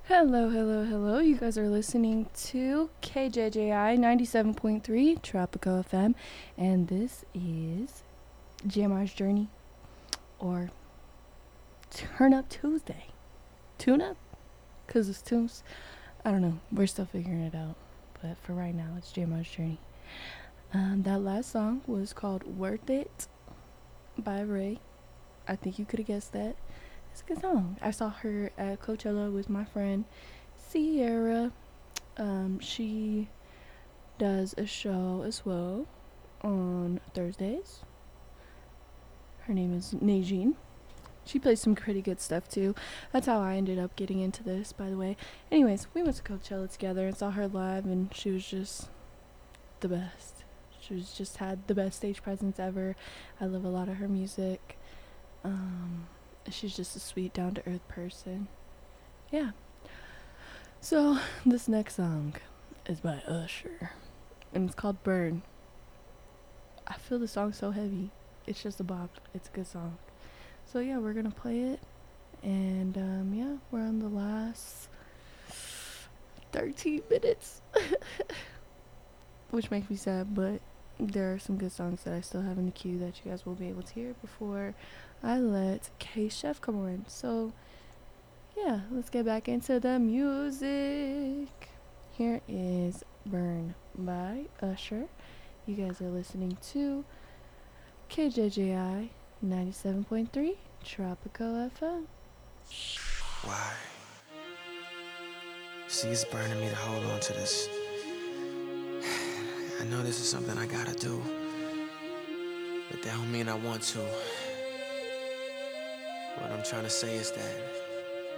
Hello, hello, hello. You guys are listening to KJJI 97.3 Tropico FM, and this is GMR's Journey, or Turn Up Tuesday. Tune Up? Because it's tunes. I don't know. We're still figuring it out. But for right now, it's GMR's Journey. That last song was called Worth It by Ray. I think you could have guessed that. It's a good song. I saw her at Coachella with my friend Sierra. She does a show as well on Thursdays. Her name is Najin. She plays some pretty good stuff too. That's how I ended up getting into this, by the way. Anyways, we went to Coachella together and saw her live, and she was just the best. She was just had the best stage presence ever. I love a lot of her music. She's just a sweet, down to earth person. Yeah. So this next song is by Usher, and it's called Burn. I feel the song so heavy. It's just a bop. It's a good song. So yeah, we're gonna play it, and yeah, we're on the last 13 minutes, which makes me sad, but there are some good songs that I still have in the queue that you guys will be able to hear before I let K Chef come on. So yeah, let's get back into the music. Here is Burn by Usher. You guys are listening to KJJI 97.3 Tropico FM. Why? See, it's burning me to hold on to this. I know this is something I gotta do, but that don't mean I want to. What I'm trying to say is that